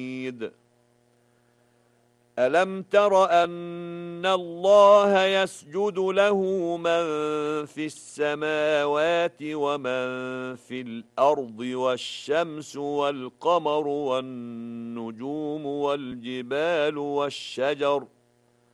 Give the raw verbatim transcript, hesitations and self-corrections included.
ألم تر أن الله يسجد له من في السماوات ومن في الأرض والشمس والقمر والنجوم والجبال والشجر